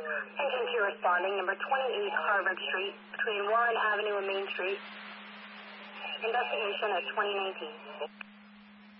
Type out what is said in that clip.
Engine 2 responding, number 28 Harvard Street, between Warren Avenue and Main Street. Investigation at 2019.